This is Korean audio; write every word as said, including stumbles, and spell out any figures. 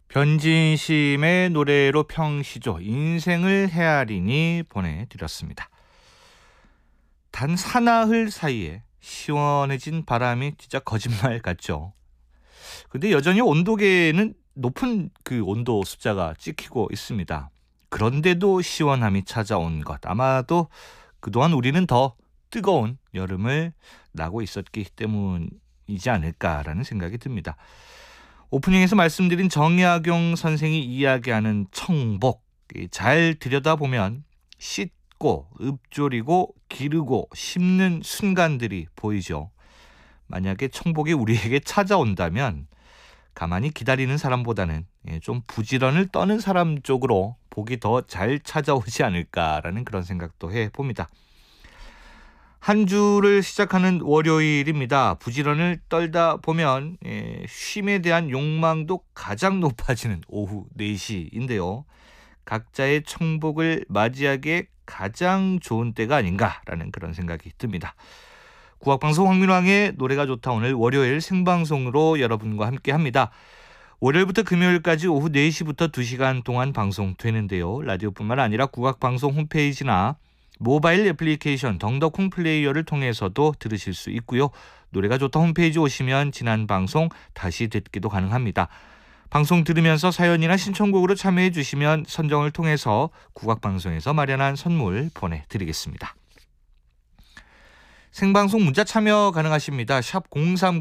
변진심의 노래로 평시조 인생을 헤아리니 보내드렸습니다. 단 사나흘 사이에 시원해진 바람이 진짜 거짓말 같죠. 근데 여전히 온도계에는 높은 그 온도 숫자가 찍히고 있습니다. 그런데도 시원함이 찾아온 것, 아마도 그동안 우리는 더 뜨거운 여름을 나고 있었기 때문이지 않을까라는 생각이 듭니다. 오프닝에서 말씀드린 정약용 선생이 이야기하는 청복, 잘 들여다보면 씻고 읊조리고 기르고 심는 순간들이 보이죠. 만약에 청복이 우리에게 찾아온다면 가만히 기다리는 사람보다는 좀 부지런을 떠는 사람 쪽으로 복이 더 잘 찾아오지 않을까라는 그런 생각도 해봅니다. 한 주를 시작하는 월요일입니다. 부지런을 떨다 보면 쉼에 대한 욕망도 가장 높아지는 오후 네 시인데요. 각자의 청복을 맞이하기에 가장 좋은 때가 아닌가라는 그런 생각이 듭니다. 국악방송 황민왕의 노래가 좋다, 오늘 월요일 생방송으로 여러분과 함께합니다. 월요일부터 금요일까지 오후 네 시부터 두 시간 동안 방송되는데요. 라디오뿐만 아니라 국악방송 홈페이지나 모바일 애플리케이션 덩더콩 플레이어를 통해서도 들으실 수 있고요. 노래가 좋다 홈페이지 오시면 지난 방송 다시 듣기도 가능합니다. 방송 들으면서 사연이나 신청곡으로 참여해 주시면 선정을 통해서 국악방송에서 마련한 선물 보내드리겠습니다. 생방송 문자 참여 가능하십니다. 샵 공삼